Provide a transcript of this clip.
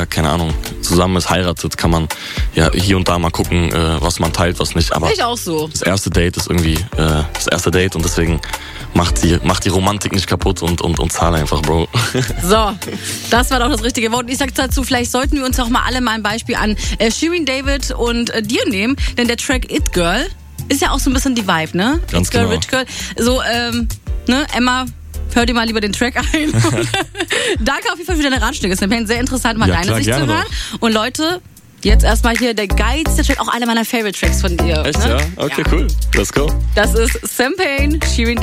keine Ahnung, zusammen ist, heiratet, kann man ja hier und da mal gucken, was man teilt, was nicht. Aber ich auch so. Das erste Date ist irgendwie das erste Date und deswegen macht die Romantik nicht kaputt und zahl einfach, Bro. So, das war doch das richtige Wort. Ich sag dazu, vielleicht sollten wir uns auch mal alle mal ein Beispiel an Shirin David und dir nehmen, denn der Track It Girl ist ja auch so ein bisschen die Vibe, ne? Ganz It Girl, genau. Rich Girl. So, ne, Emma, hör dir mal lieber den Track ein. Danke auf jeden Fall für deine Ratschläge. Campaign, sehr interessant, mal deine Sicht zu hören. Und Leute, jetzt erstmal hier der geilste Track, auch einer meiner Favorite Tracks von dir. Echt, ne? ja? Okay, cool. Let's go. Das ist Campaign, Shirin David.